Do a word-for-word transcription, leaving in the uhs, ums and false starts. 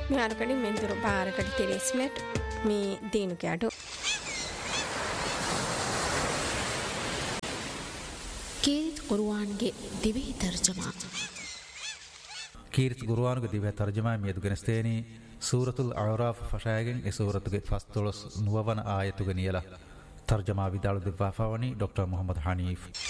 මෙයාරකඩි මෙන්දුරු බාරකඩි තිරිස් minute මේ දීනුගේ අඩු කීරිත් කුර්ආන්ගේ දිවි තර්ජමා කීරිත් කුර්ආන්ගේ දිවි තර්ජමා මියදු ගෙනස්තේනි සූරතුල් අරාෆ් ෆෂායගෙන් ඒ සූරතුගේ ෆස්තොලස් නුවවන ආයතුගේ නියලා තර්ජමා විදාළු දෙවෆාවනි ඩොක්ටර් මොහම්මද් හනීෆ්